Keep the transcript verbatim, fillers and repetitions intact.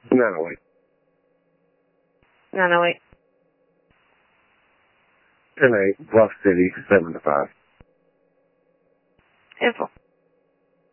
nine oh eight. nine oh eight. ten eight, Bluff City, seven to five. Info.